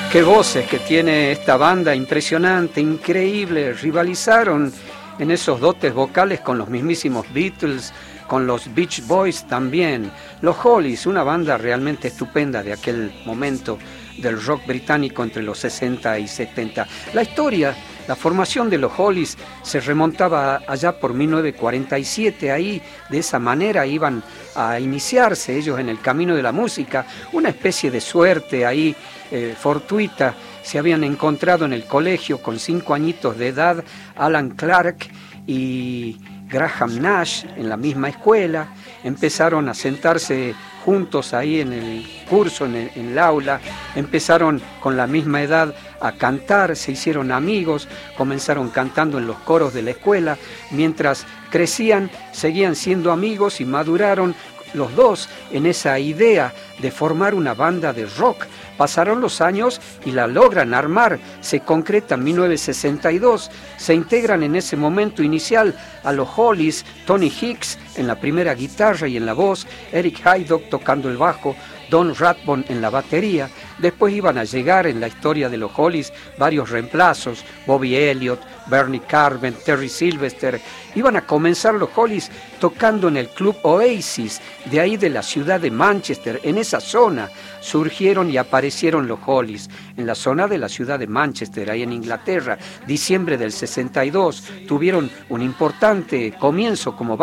Qué voces que tiene esta banda, impresionante, increíble. Rivalizaron en esos dotes vocales con los mismísimos Beatles, con los Beach Boys también. Los Hollies, una banda realmente estupenda de aquel momento del rock británico entre los 60 y 70. La historia, la formación de los Hollies se remontaba allá por 1947, ahí de esa manera iban a iniciarse ellos en el camino de la música, una especie de suerte ahí fortuita. Se habían encontrado en el colegio con 5 añitos de edad Alan Clark y Graham Nash en la misma escuela, empezaron a sentarse juntos ahí en el curso, en el aula, empezaron con la misma edad a cantar, se hicieron amigos, comenzaron cantando en los coros de la escuela, mientras crecían seguían siendo amigos y maduraron los dos en esa idea de formar una banda de rock. Pasaron los años y la logran armar, se concreta en 1962, se integran en ese momento inicial a los Hollies, Tony Hicks en la primera guitarra y en la voz, Eric Haydock tocando el bajo, Don Rathbone en la batería. Después iban a llegar en la historia de los Hollies varios reemplazos, Bobby Elliott, Bernie Carven, Terry Sylvester. Iban a comenzar los Hollies tocando en el Club Oasis, de ahí de la ciudad de Manchester. En esa zona surgieron y aparecieron los Hollies, en la zona de la ciudad de Manchester, ahí en Inglaterra. Diciembre del 62, tuvieron un importante comienzo como